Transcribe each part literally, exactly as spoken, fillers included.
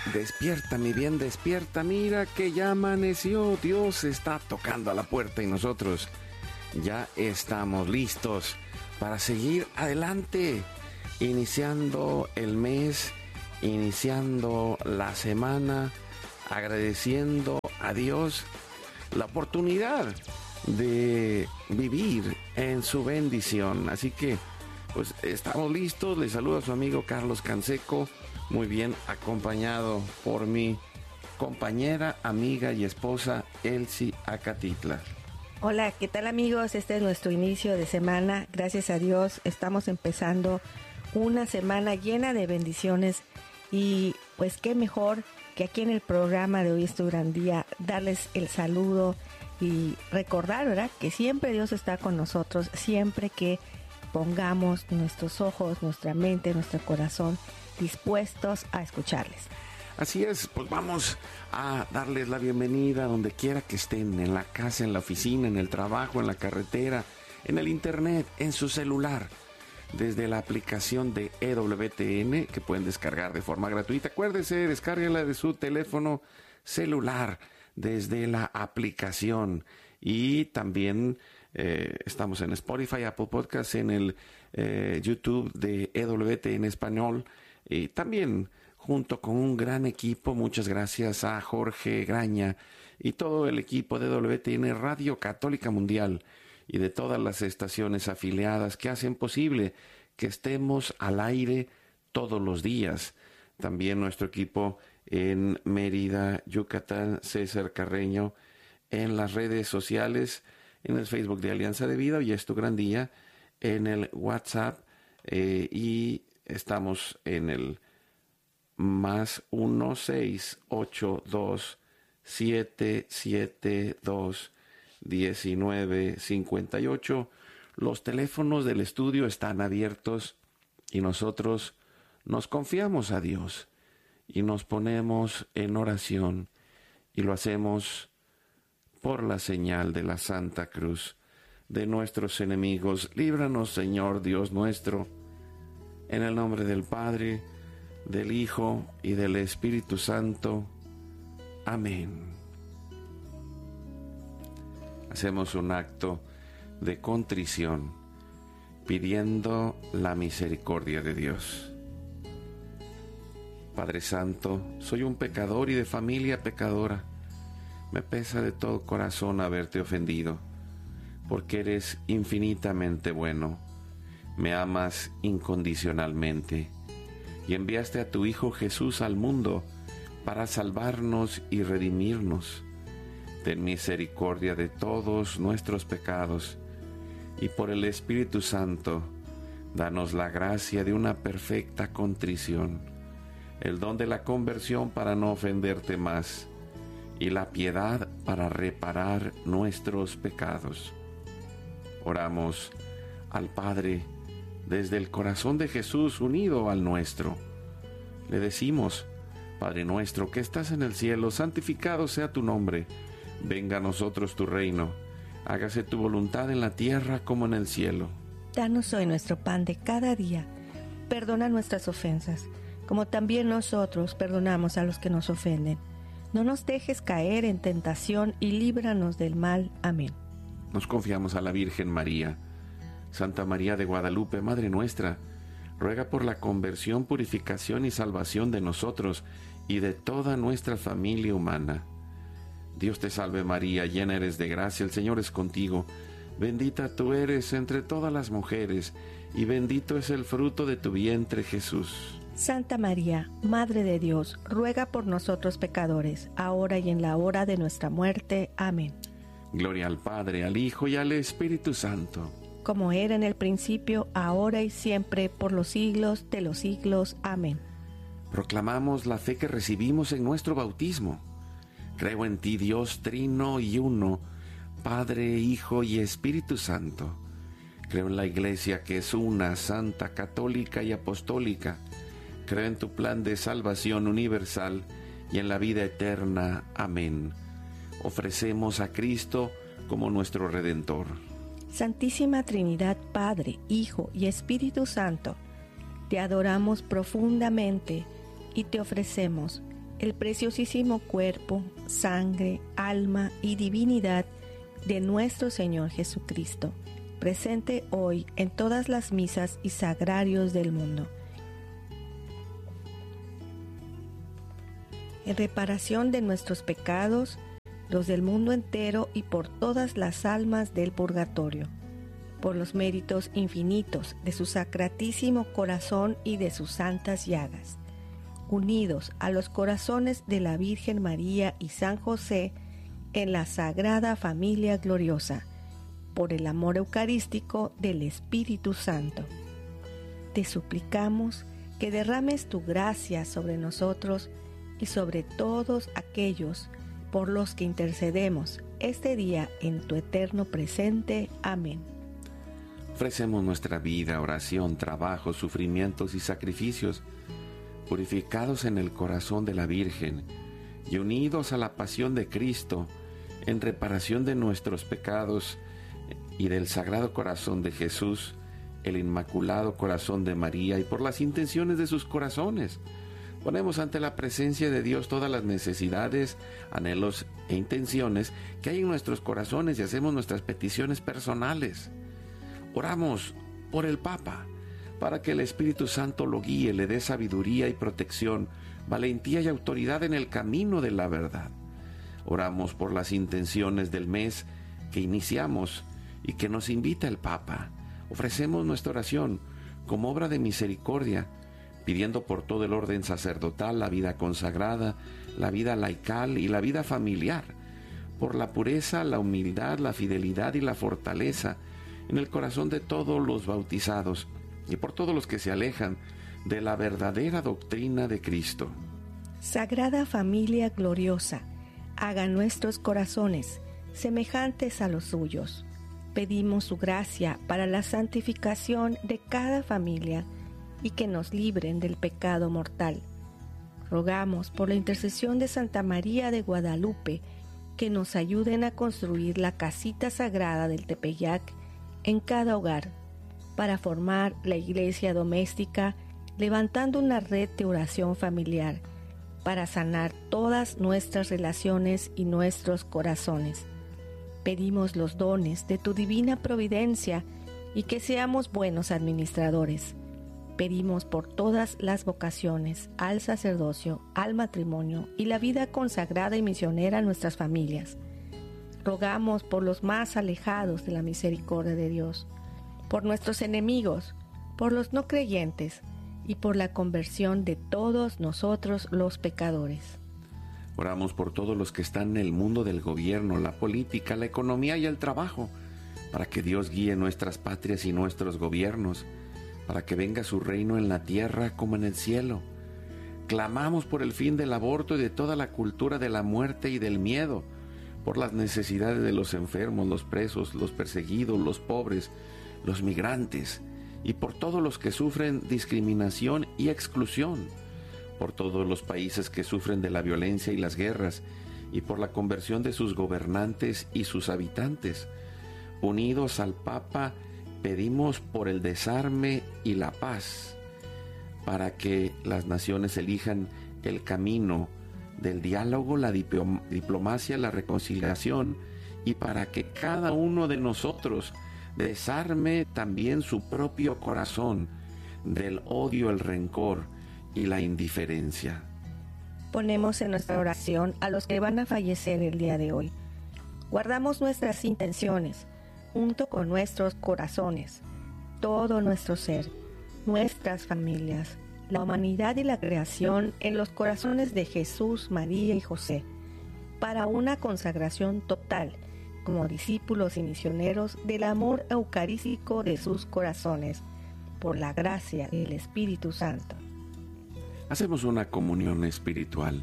Despierta, mi bien, despierta, mira que ya amaneció. Dios está tocando a la puerta y nosotros ya estamos listos para seguir adelante, iniciando el mes, iniciando la semana, agradeciendo a Dios la oportunidad de vivir en su bendición. Así que, pues, estamos listos. Les saluda a su amigo Carlos Canseco, muy bien acompañado por mi compañera, amiga y esposa Elsie Acatitla. Hola, ¿qué tal, amigos? Este es nuestro inicio de semana. Gracias a Dios estamos empezando una semana llena de bendiciones y pues qué mejor que aquí en el programa de Hoy es tu gran día darles el saludo y recordar, ¿verdad?, que siempre Dios está con nosotros, siempre que pongamos nuestros ojos, nuestra mente, nuestro corazón dispuestos a escucharles. Así es, pues vamos a darles la bienvenida donde quiera que estén, en la casa, en la oficina, en el trabajo, en la carretera, en el internet, en su celular, desde la aplicación de E W T N que pueden descargar de forma gratuita. Acuérdese, descárguenla de su teléfono celular desde la aplicación. Y también eh, estamos en Spotify, Apple Podcasts, en el eh, YouTube de E W T N Español. Y también junto con un gran equipo, muchas gracias a Jorge Graña y todo el equipo de E W T N Radio Católica Mundial y de todas las estaciones afiliadas que hacen posible que estemos al aire todos los días. También nuestro equipo en Mérida, Yucatán, César Carreño, en las redes sociales, en el Facebook de Alianza de Vida, Hoy es tu gran día, en el WhatsApp, eh, y estamos en el más uno seis ocho dos siete siete dos diecinueve cincuenta y ocho. Los teléfonos del estudio están abiertos y nosotros nos confiamos a Dios y nos ponemos en oración y lo hacemos por la señal de la Santa Cruz de nuestros enemigos. Líbranos, Señor Dios nuestro, en el nombre del Padre, del Hijo y del Espíritu Santo. Amén. Hacemos un acto de contrición pidiendo la misericordia de Dios. Padre Santo, soy un pecador y de familia pecadora. Me pesa de todo corazón haberte ofendido, porque eres infinitamente bueno. Me amas incondicionalmente y enviaste a tu Hijo Jesús al mundo para salvarnos y redimirnos. Ten misericordia de todos nuestros pecados y por el Espíritu Santo, danos la gracia de una perfecta contrición, el don de la conversión para no ofenderte más y la piedad para reparar nuestros pecados. Oramos al Padre desde el corazón de Jesús unido al nuestro. Le decimos: Padre nuestro que estás en el cielo, santificado sea tu nombre. Venga a nosotros tu reino. Hágase tu voluntad en la tierra como en el cielo. Danos hoy nuestro pan de cada día. Perdona nuestras ofensas, como también nosotros perdonamos a los que nos ofenden. No nos dejes caer en tentación y líbranos del mal. Amén. Nos confiamos a la Virgen María. Santa María de Guadalupe, Madre nuestra, ruega por la conversión, purificación y salvación de nosotros y de toda nuestra familia humana. Dios te salve María, llena eres de gracia, el Señor es contigo. Bendita tú eres entre todas las mujeres, y bendito es el fruto de tu vientre, Jesús. Santa María, Madre de Dios, ruega por nosotros pecadores, ahora y en la hora de nuestra muerte. Amén. Gloria al Padre, al Hijo y al Espíritu Santo. Como era en el principio, ahora y siempre, por los siglos de los siglos. Amén. Proclamamos la fe que recibimos en nuestro bautismo. Creo en ti, Dios trino y uno, Padre, Hijo y Espíritu Santo. Creo en la Iglesia que es una, santa, católica y apostólica. Creo en tu plan de salvación universal y en la vida eterna. Amén. Ofrecemos a Cristo como nuestro Redentor. Santísima Trinidad, Padre, Hijo y Espíritu Santo, te adoramos profundamente y te ofrecemos el preciosísimo cuerpo, sangre, alma y divinidad de nuestro Señor Jesucristo, presente hoy en todas las misas y sagrarios del mundo. En reparación de nuestros pecados, los del mundo entero y por todas las almas del purgatorio, por los méritos infinitos de su sacratísimo corazón y de sus santas llagas, unidos a los corazones de la Virgen María y San José en la Sagrada Familia Gloriosa, por el amor eucarístico del Espíritu Santo. Te suplicamos que derrames tu gracia sobre nosotros y sobre todos aquellos por los que intercedemos este día en tu eterno presente. Amén. Ofrecemos nuestra vida, oración, trabajo, sufrimientos y sacrificios, purificados en el corazón de la Virgen y unidos a la pasión de Cristo, en reparación de nuestros pecados y del Sagrado Corazón de Jesús, el Inmaculado Corazón de María, y por las intenciones de sus corazones. Ponemos ante la presencia de Dios todas las necesidades, anhelos e intenciones que hay en nuestros corazones y hacemos nuestras peticiones personales. Oramos por el Papa, para que el Espíritu Santo lo guíe, le dé sabiduría y protección, valentía y autoridad en el camino de la verdad. Oramos por las intenciones del mes que iniciamos y que nos invita el Papa. Ofrecemos nuestra oración como obra de misericordia, pidiendo por todo el orden sacerdotal, la vida consagrada, la vida laical y la vida familiar, por la pureza, la humildad, la fidelidad y la fortaleza en el corazón de todos los bautizados y por todos los que se alejan de la verdadera doctrina de Cristo. Sagrada Familia Gloriosa, haga nuestros corazones semejantes a los suyos. Pedimos su gracia para la santificación de cada familia y que nos libren del pecado mortal. Rogamos por la intercesión de Santa María de Guadalupe que nos ayuden a construir la casita sagrada del Tepeyac en cada hogar, para formar la iglesia doméstica, levantando una red de oración familiar, para sanar todas nuestras relaciones y nuestros corazones. Pedimos los dones de tu divina providencia y que seamos buenos administradores. Pedimos por todas las vocaciones, al sacerdocio, al matrimonio y la vida consagrada y misionera a nuestras familias. Rogamos por los más alejados de la misericordia de Dios, por nuestros enemigos, por los no creyentes y por la conversión de todos nosotros los pecadores. Oramos por todos los que están en el mundo del gobierno, la política, la economía y el trabajo, para que Dios guíe nuestras patrias y nuestros gobiernos, para que venga su reino en la tierra como en el cielo. Clamamos por el fin del aborto y de toda la cultura de la muerte y del miedo, por las necesidades de los enfermos, los presos, los perseguidos, los pobres, los migrantes, y por todos los que sufren discriminación y exclusión, por todos los países que sufren de la violencia y las guerras, y por la conversión de sus gobernantes y sus habitantes. Unidos al Papa, pedimos por el desarme y la paz, para que las naciones elijan el camino del diálogo, la diplom- diplomacia, la reconciliación, y para que cada uno de nosotros desarme también su propio corazón del odio, el rencor y la indiferencia. Ponemos en nuestra oración a los que van a fallecer el día de hoy. Guardamos nuestras intenciones, junto con nuestros corazones, todo nuestro ser, nuestras familias, la humanidad y la creación en los corazones de Jesús, María y José, para una consagración total, como discípulos y misioneros del amor eucarístico de sus corazones, por la gracia del Espíritu Santo. Hacemos una comunión espiritual.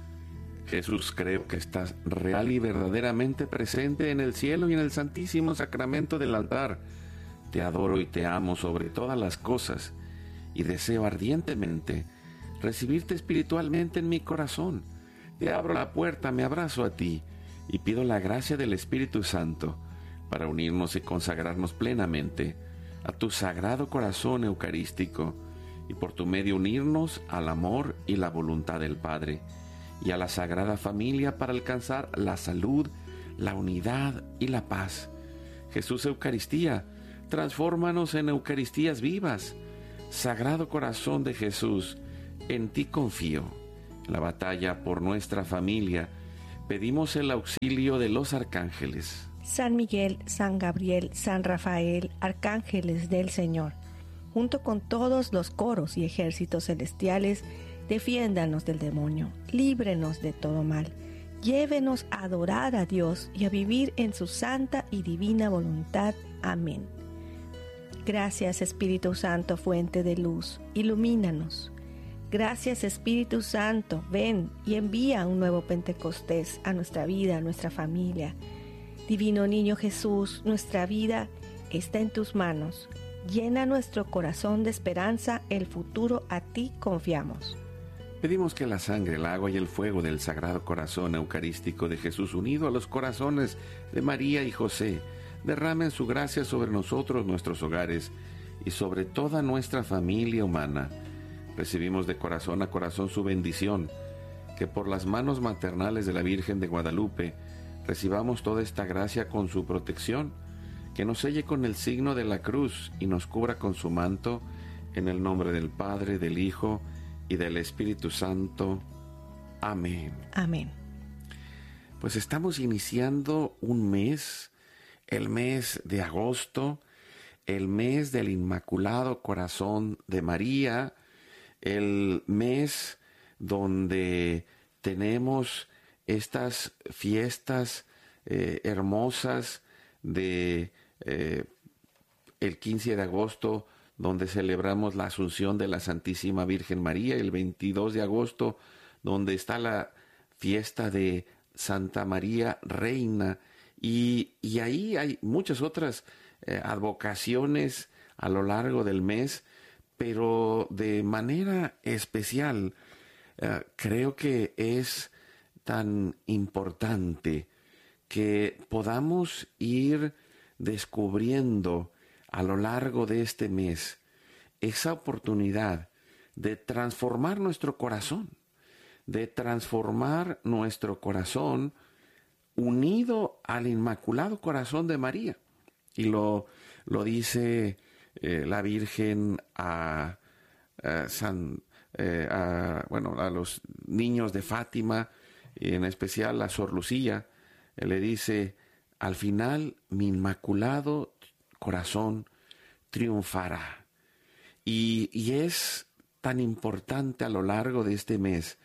Jesús, creo que estás real y verdaderamente presente en el cielo y en el santísimo sacramento del altar. Te adoro y te amo sobre todas las cosas y deseo ardientemente recibirte espiritualmente en mi corazón. Te abro la puerta, me abrazo a ti y pido la gracia del Espíritu Santo para unirnos y consagrarnos plenamente a tu sagrado corazón eucarístico y por tu medio unirnos al amor y la voluntad del Padre, y a la Sagrada Familia para alcanzar la salud, la unidad y la paz. Jesús Eucaristía, transfórmanos en Eucaristías vivas. Sagrado Corazón de Jesús, en ti confío. En la batalla por nuestra familia, pedimos el auxilio de los arcángeles. San Miguel, San Gabriel, San Rafael, arcángeles del Señor, junto con todos los coros y ejércitos celestiales, defiéndanos del demonio, líbrenos de todo mal, llévenos a adorar a Dios y a vivir en su santa y divina voluntad. Amén. Gracias, Espíritu Santo, fuente de luz, ilumínanos. Gracias, Espíritu Santo, ven y envía un nuevo Pentecostés a nuestra vida, a nuestra familia. Divino Niño Jesús, nuestra vida está en tus manos. Llena nuestro corazón de esperanza, el futuro a ti confiamos. Pedimos que la sangre, el agua y el fuego del Sagrado Corazón Eucarístico de Jesús, unido a los corazones de María y José, derramen su gracia sobre nosotros, nuestros hogares y sobre toda nuestra familia humana. Recibimos de corazón a corazón su bendición, que por las manos maternales de la Virgen de Guadalupe recibamos toda esta gracia con su protección, que nos selle con el signo de la cruz y nos cubra con su manto, en el nombre del Padre, del Hijo y del Espíritu Santo. Amén. Amén. Pues estamos iniciando un mes, el mes de agosto, el mes del Inmaculado Corazón de María, el mes donde tenemos estas fiestas eh, hermosas de eh, el quince de agosto, donde celebramos la Asunción de la Santísima Virgen María, el veintidós de agosto, donde está la fiesta de Santa María Reina, y, y ahí hay muchas otras eh, advocaciones a lo largo del mes, pero de manera especial eh, creo que es tan importante que podamos ir descubriendo a lo largo de este mes esa oportunidad de transformar nuestro corazón, de transformar nuestro corazón unido al Inmaculado Corazón de María. Y lo, lo dice eh, la Virgen a, a, San, eh, a, bueno, a los niños de Fátima, y en especial a Sor Lucía. eh, le dice: al final mi Inmaculado Corazón triunfará. Y, y es tan importante a lo largo de este mes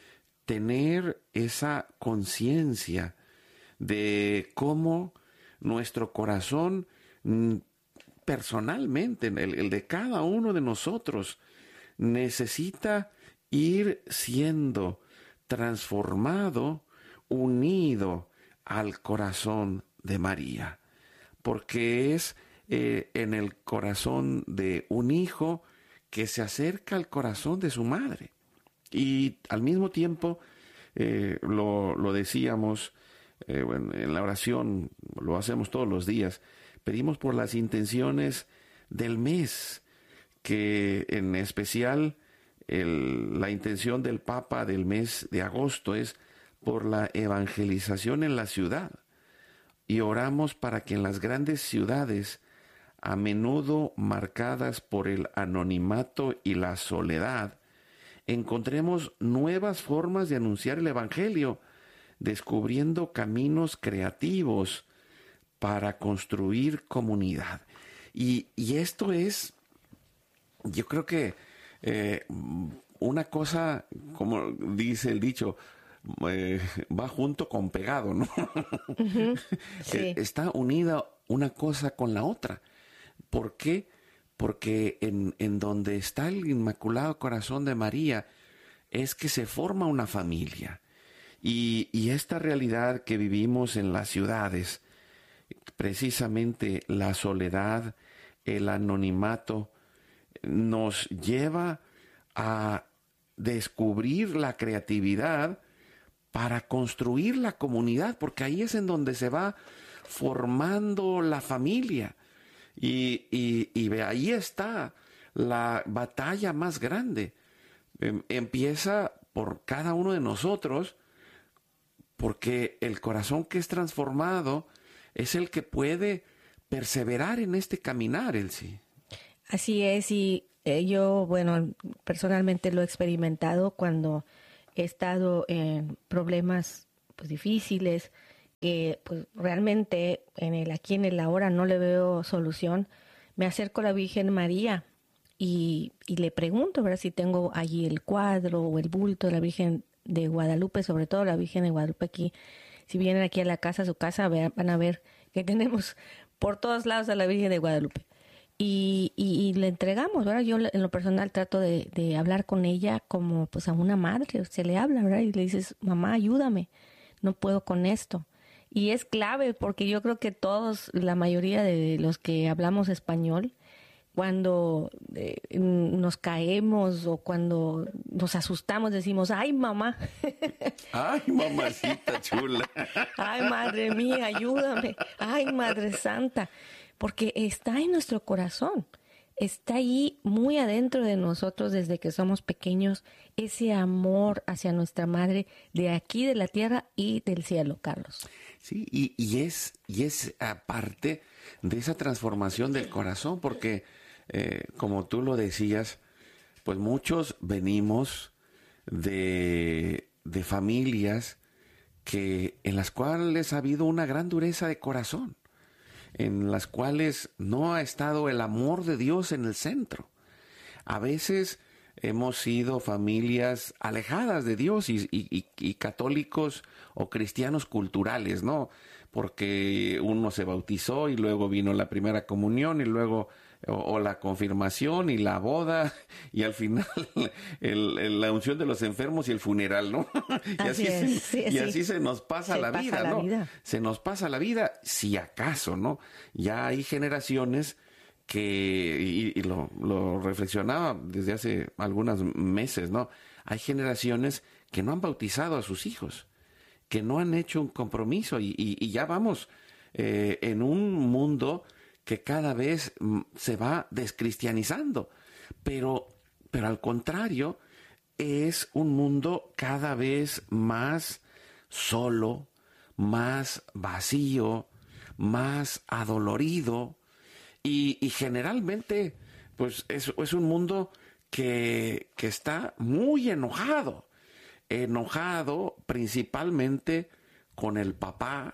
tener esa conciencia de cómo nuestro corazón personalmente, el, el de cada uno de nosotros, necesita ir siendo transformado, unido al corazón de María, porque es eh, en el corazón de un hijo que se acerca al corazón de su madre. Y al mismo tiempo, eh, lo, lo decíamos eh, bueno, en la oración, lo hacemos todos los días, pedimos por las intenciones del mes, que en especial el, la intención del Papa del mes de agosto es por la evangelización en la ciudad. Y oramos para que en las grandes ciudades, a menudo marcadas por el anonimato y la soledad, encontremos nuevas formas de anunciar el Evangelio, descubriendo caminos creativos para construir comunidad. Y, y esto es, yo creo que eh, una cosa, como dice el dicho, eh, va junto con pegado, ¿no? Uh-huh. Sí. Está unida una cosa con la otra. ¿Por qué? Porque en, en donde está el Inmaculado Corazón de María es que se forma una familia. Y, y esta realidad que vivimos en las ciudades, precisamente la soledad, el anonimato, nos lleva a descubrir la creatividad para construir la comunidad, porque ahí es en donde se va formando la familia. Y, y, y ahí está la batalla más grande. Empieza por cada uno de nosotros, porque el corazón que es transformado es el que puede perseverar en este caminar, Elsie. Así es, y eh, yo, bueno, personalmente lo he experimentado cuando he estado en problemas pues difíciles, que pues realmente en el aquí en el ahora no le veo solución. Me acerco a la Virgen María y, y le pregunto, ¿verdad?, si tengo allí el cuadro o el bulto de la Virgen de Guadalupe, sobre todo la Virgen de Guadalupe aquí. Si vienen aquí a la casa, a su casa, van a ver que tenemos por todos lados a la Virgen de Guadalupe. Y, y, y le entregamos, ¿verdad? Yo en lo personal trato de, de hablar con ella como pues a una madre, se le habla, ¿verdad? Y le dices, mamá, ayúdame, no puedo con esto. Y es clave porque yo creo que todos, la mayoría de los que hablamos español, cuando eh, nos caemos o cuando nos asustamos decimos, ¡ay, mamá! ¡Ay, mamacita chula! ¡Ay, madre mía, ayúdame! ¡Ay, Madre Santa! Porque está en nuestro corazón, está ahí muy adentro de nosotros desde que somos pequeños, ese amor hacia nuestra madre de aquí, de la tierra y del cielo, Carlos. Sí, y, y es, y es aparte de esa transformación del corazón, porque eh, como tú lo decías, pues muchos venimos de, de familias que, en las cuales ha habido una gran dureza de corazón, en las cuales no ha estado el amor de Dios en el centro. A veces hemos sido familias alejadas de Dios y, y, y católicos o cristianos culturales, ¿no? Porque uno se bautizó y luego vino la primera comunión y luego o, o la confirmación y la boda y al final el, el, la unción de los enfermos y el funeral, ¿no? y así, así es, se, sí, y sí. así se nos pasa se la pasa vida, la ¿no? vida. Se nos pasa la vida, si acaso, ¿no? Ya hay generaciones que, y, y lo, lo reflexionaba desde hace algunos meses, ¿no? Hay generaciones que no han bautizado a sus hijos, que no han hecho un compromiso y, y, y ya vamos eh, en un mundo que cada vez se va descristianizando, pero, pero al contrario, es un mundo cada vez más solo, más vacío, más adolorido y, y generalmente pues es, es un mundo que, que está muy enojado, enojado principalmente con el papá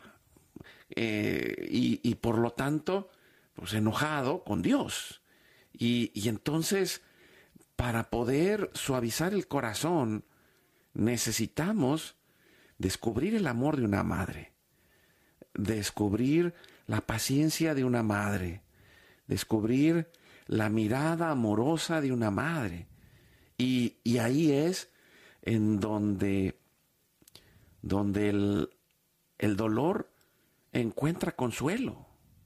eh, y, y por lo tanto pues enojado con Dios. Y, y entonces, para poder suavizar el corazón, necesitamos descubrir el amor de una madre, descubrir la paciencia de una madre, descubrir la mirada amorosa de una madre. Y, y ahí es en donde, donde el, el dolor encuentra consuelo,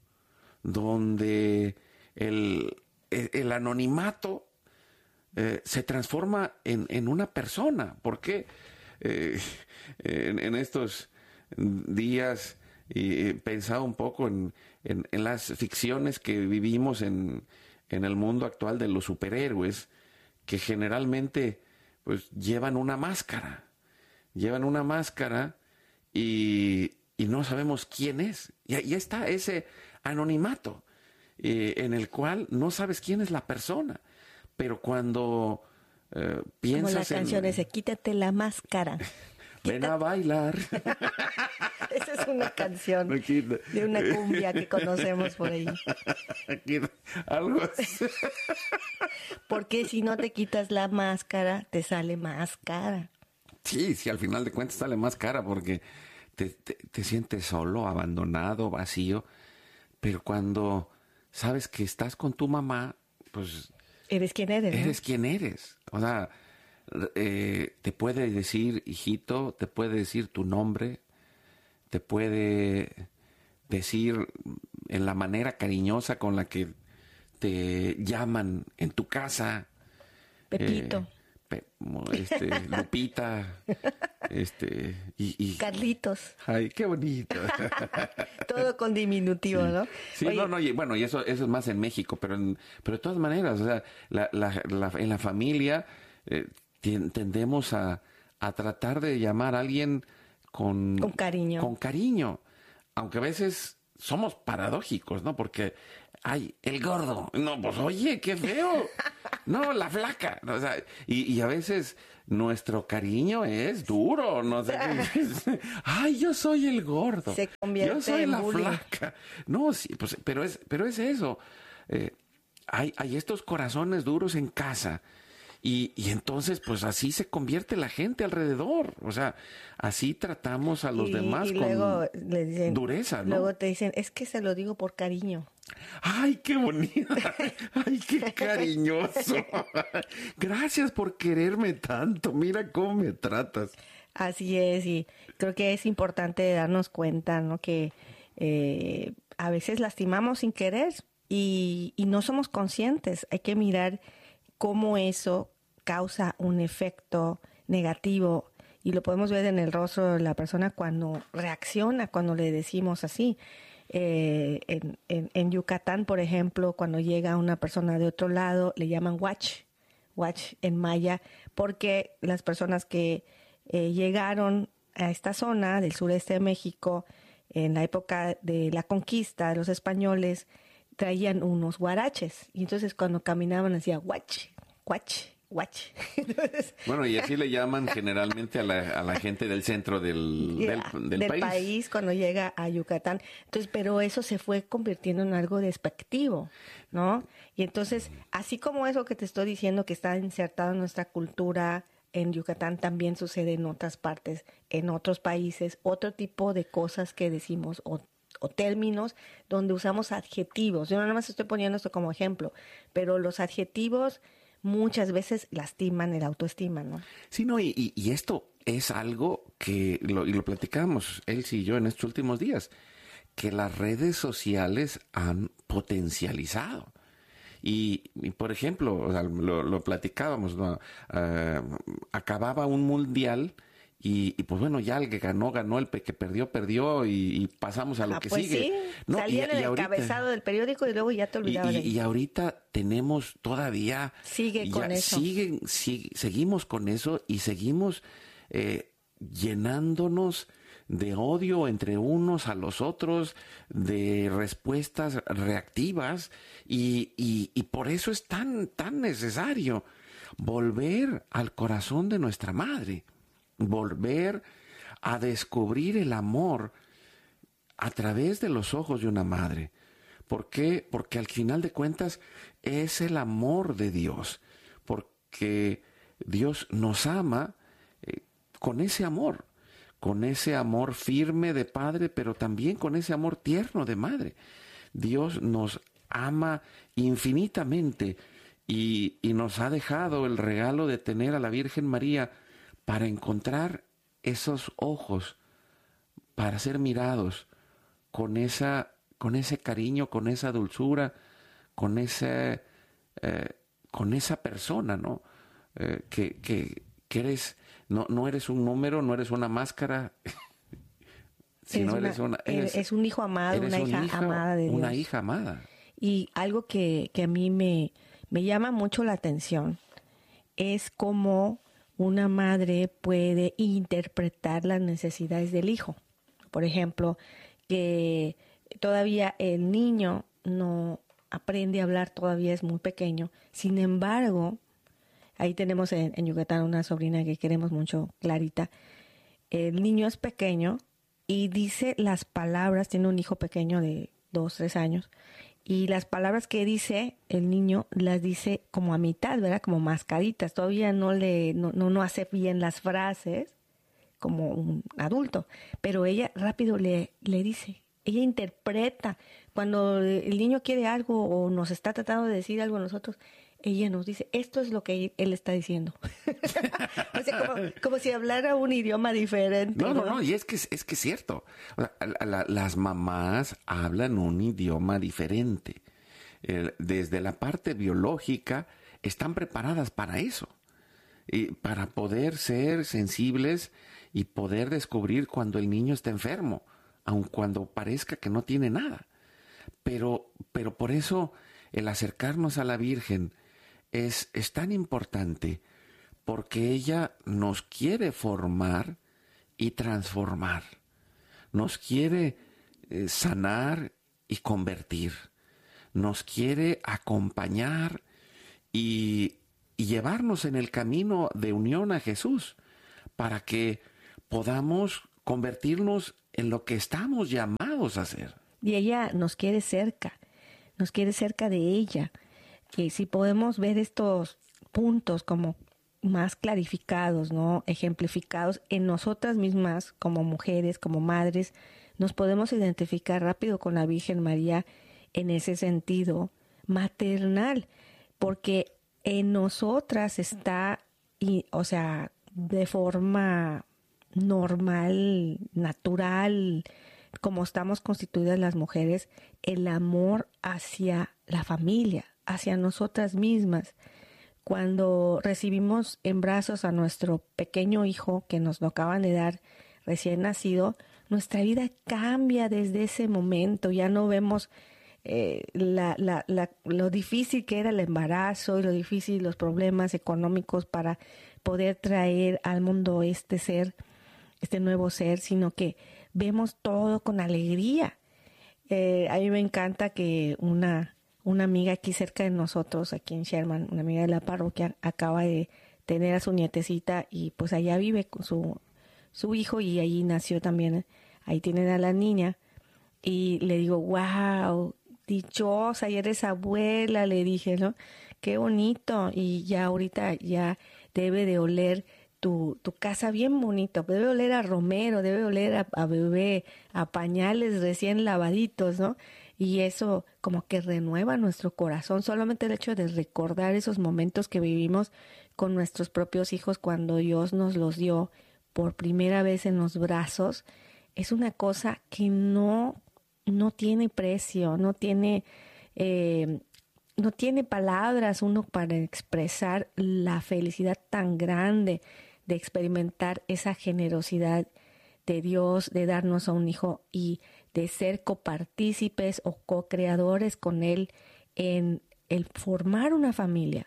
donde el, el, el anonimato eh, se transforma en, en una persona. Porque eh, en, en estos días y pensaba un poco en, en, en las ficciones que vivimos en, en el mundo actual de los superhéroes, que generalmente pues llevan una máscara, llevan una máscara y, y no sabemos quién es. Y ahí está ese anonimato eh, en el cual no sabes quién es la persona, pero cuando eh, piensas como la canción en... ese, quítate la máscara. Ven a bailar. Esa es una canción de una cumbia que conocemos por ahí. Algo así. Porque si no te quitas la máscara, te sale más cara. Sí, sí, al final de cuentas sale más cara porque te, te, te sientes solo, abandonado, vacío. Pero cuando sabes que estás con tu mamá, pues... Eres quien eres, ¿no? Eres quien eres. O sea, eh, te puede decir hijito, te puede decir tu nombre, te puede decir en la manera cariñosa con la que te llaman en tu casa. Pepito. Eh, pe, este, Lupita. este y, y Carlitos. Ay, qué bonito. Todo con diminutivo, sí. ¿no? Sí, Oye, no, no, y bueno, y eso, eso es más en México, pero en, pero de todas maneras, o sea, la, la, la, en la familia eh, tendemos a, a tratar de llamar a alguien con, con cariño. Con cariño. Aunque a veces somos paradójicos, ¿no? Porque, ay, el gordo. No, pues oye, qué feo. No, la flaca. O sea, y, y a veces nuestro cariño es duro. No sé. Ay, yo soy el gordo. Se convierte yo soy en la bullying. flaca. No, sí, pues, pero es, pero es eso. Eh, hay, hay estos corazones duros en casa. Y, y entonces, pues así se convierte la gente alrededor. O sea, así tratamos a los y, demás y con luego le dicen, dureza, ¿no? Luego te dicen, es que se lo digo por cariño. ¡Ay, qué bonito! ¡Ay, qué cariñoso! Gracias por quererme tanto. Mira cómo me tratas. Así es, y creo que es importante darnos cuenta, ¿no? Que eh, a veces lastimamos sin querer y, y no somos conscientes. Hay que mirar cómo eso causa un efecto negativo y lo podemos ver en el rostro de la persona cuando reacciona, cuando le decimos así. Eh, en, en, en Yucatán, por ejemplo, cuando llega una persona de otro lado, le llaman huach, huach en maya, porque las personas que eh, llegaron a esta zona del sureste de México en la época de la conquista de los españoles, traían unos guaraches, y entonces cuando caminaban decía huach, huach, huach. Entonces, bueno, y así le llaman generalmente a la, a la gente del centro del, yeah, del, del, del país. país cuando llega a Yucatán. Entonces, pero eso se fue convirtiendo en algo despectivo, ¿no? Y entonces, así como eso que te estoy diciendo que está insertado en nuestra cultura, en Yucatán también sucede en otras partes, en otros países, otro tipo de cosas que decimos o, o términos donde usamos adjetivos. Yo nada más estoy poniendo esto como ejemplo, pero los adjetivos muchas veces lastiman el autoestima, ¿no? Sí, no, y, y, y esto es algo que, lo, y lo platicamos Elsie y yo en estos últimos días, que las redes sociales han potencializado. Y, y por ejemplo, o sea, lo, lo platicábamos, ¿no? Uh, acababa un mundial y, y pues bueno, ya el que ganó, ganó, el que perdió, perdió y, y pasamos a lo ah, que pues sigue. Sí. No, salía y, en el y ahorita, encabezado del periódico y luego ya te olvidabas y, de y, y ahorita tenemos todavía... Sigue con eso. Siguen, sigue, seguimos con eso y seguimos eh, llenándonos de odio entre unos a los otros, de respuestas reactivas y, y, y por eso es tan, tan necesario volver al corazón de nuestra madre, volver a descubrir el amor a través de los ojos de una madre. ¿Por qué? Porque al final de cuentas es el amor de Dios, porque Dios nos ama eh, con ese amor, con ese amor firme de padre, pero también con ese amor tierno de madre. Dios nos ama infinitamente y, y nos ha dejado el regalo de tener a la Virgen María para encontrar esos ojos, para ser mirados con esa, con ese cariño, con esa dulzura, con ese, eh, con esa persona, ¿no? Eh, que, que, que eres, no, no eres un número, no eres una máscara, sino eres una, eres, es un hijo amado, una hija un hija, amada de Dios. Una hija amada. Y algo que, que a mí me, me llama mucho la atención es cómo una madre puede interpretar las necesidades del hijo. Por ejemplo, que todavía el niño no aprende a hablar, todavía es muy pequeño. Sin embargo, ahí tenemos en, en Yucatán una sobrina que queremos mucho, Clarita. El niño es pequeño y dice las palabras, tiene un hijo pequeño de dos, tres años, y las palabras que dice el niño las dice como a mitad, ¿verdad? Como mascaditas. Todavía no le no, no, no hace bien las frases como un adulto, pero ella rápido le, le dice, ella interpreta. Cuando el niño quiere algo o nos está tratando de decir algo a nosotros, ella nos dice, esto es lo que él está diciendo. O sea, como, como si hablara un idioma diferente. No, no, no, y es que es que es cierto. O sea, la, la, las mamás hablan un idioma diferente. Eh, desde la parte biológica están preparadas para eso. Y para poder ser sensibles y poder descubrir cuando el niño está enfermo, aun cuando parezca que no tiene nada. Pero, pero por eso el acercarnos a la Virgen es, es tan importante, porque ella nos quiere formar y transformar, nos quiere eh, sanar y convertir, nos quiere acompañar y, y llevarnos en el camino de unión a Jesús, para que podamos convertirnos en lo que estamos llamados a ser. Y ella nos quiere cerca, nos quiere cerca de ella. Y si podemos ver estos puntos como más clarificados, ¿no? Ejemplificados en nosotras mismas, como mujeres, como madres, nos podemos identificar rápido con la Virgen María en ese sentido maternal, porque en nosotras está, y, o sea, de forma normal, natural, como estamos constituidas las mujeres, el amor hacia la familia, hacia nosotras mismas. Cuando recibimos en brazos a nuestro pequeño hijo que nos lo acaban de dar recién nacido, nuestra vida cambia desde ese momento. Ya no vemos eh, la, la, la, lo difícil que era el embarazo y lo difícil, los problemas económicos para poder traer al mundo este ser, este nuevo ser, sino que vemos todo con alegría. Eh, a mí me encanta que una, una amiga aquí cerca de nosotros, aquí en Sherman, una amiga de la parroquia, acaba de tener a su nietecita y pues allá vive con su, su hijo y ahí nació también, ahí tienen a la niña. Y le digo, wow, dichosa, ya eres abuela, le dije, ¿no? Qué bonito. Y ya ahorita ya debe de oler tu, tu casa bien bonito, debe oler a romero, debe oler a, a bebé, a pañales recién lavaditos, ¿no? Y eso como que renueva nuestro corazón, solamente el hecho de recordar esos momentos que vivimos con nuestros propios hijos cuando Dios nos los dio por primera vez en los brazos, es una cosa que no, no tiene precio, no tiene... Eh, No tiene palabras uno para expresar la felicidad tan grande de experimentar esa generosidad de Dios, de darnos a un hijo y de ser copartícipes o co-creadores con Él en el formar una familia.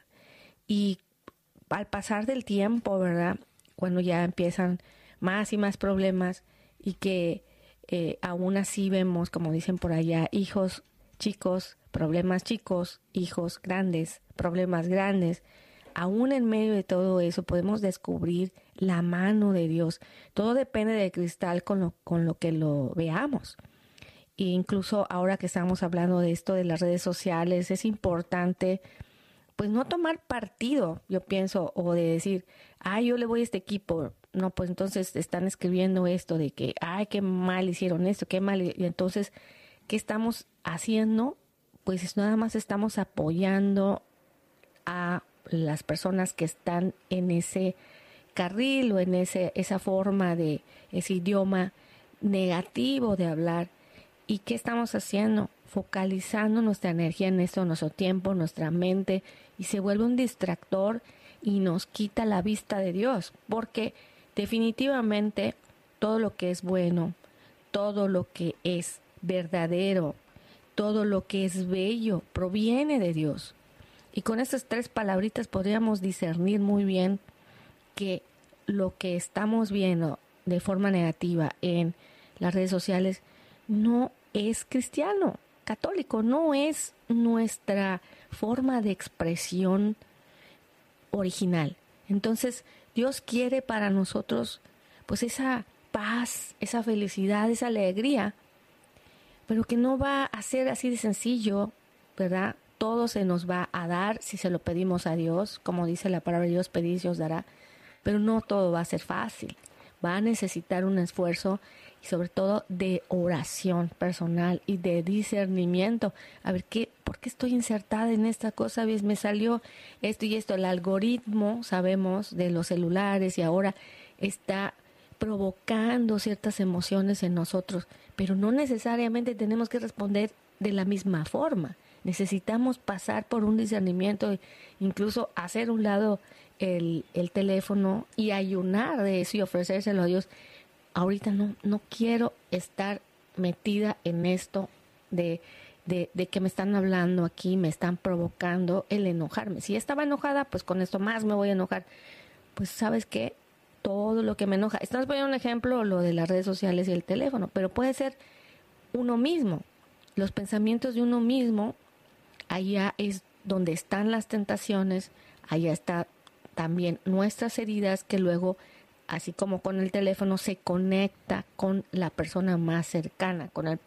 Y al pasar del tiempo, ¿verdad? Cuando ya empiezan más y más problemas y que eh, aún así vemos, como dicen por allá, hijos chicos, problemas chicos, hijos grandes, problemas grandes. Aún en medio de todo eso podemos descubrir la mano de Dios. Todo depende del cristal con lo, con lo que lo veamos. E incluso ahora que estamos hablando de esto de las redes sociales, es importante pues no tomar partido, yo pienso, o de decir, ay, yo le voy a este equipo. No, pues entonces están escribiendo esto de que, ay, qué mal hicieron esto, qué mal. Y entonces, ¿qué estamos haciendo? Pues nada más estamos apoyando a las personas que están en ese carril o en ese, esa forma de ese idioma negativo de hablar. ¿Y qué estamos haciendo? Focalizando nuestra energía en esto, nuestro tiempo, nuestra mente, y se vuelve un distractor y nos quita la vista de Dios, porque definitivamente todo lo que es bueno, todo lo que es verdadero, todo lo que es bello proviene de Dios. Y con estas tres palabritas podríamos discernir muy bien que lo que estamos viendo de forma negativa en las redes sociales no es cristiano, católico, no es nuestra forma de expresión original. Entonces, Dios quiere para nosotros pues esa paz, esa felicidad, esa alegría, pero que no va a ser así de sencillo, ¿verdad? Todo se nos va a dar si se lo pedimos a Dios, como dice la palabra de Dios, pedid y os dará, pero no todo va a ser fácil, va a necesitar un esfuerzo y sobre todo de oración personal y de discernimiento. A ver, ¿qué, ¿por qué estoy insertada en esta cosa? ¿Ves? Me salió esto y esto, el algoritmo, sabemos, de los celulares y ahora está provocando ciertas emociones en nosotros, pero no necesariamente tenemos que responder de la misma forma. Necesitamos pasar por un discernimiento, incluso hacer a un lado el, el teléfono y ayunar de eso y ofrecérselo a Dios. Ahorita no, no quiero estar metida en esto de, de, de que me están hablando aquí, me están provocando el enojarme. Si estaba enojada, pues con esto más me voy a enojar. pues ¿sabes qué? Todo lo que me enoja. Estamos poniendo un ejemplo, lo de las redes sociales y el teléfono, pero puede ser uno mismo. Los pensamientos de uno mismo, allá es donde están las tentaciones, allá está también nuestras heridas que luego, así como con el teléfono, se conecta con la persona más cercana, con el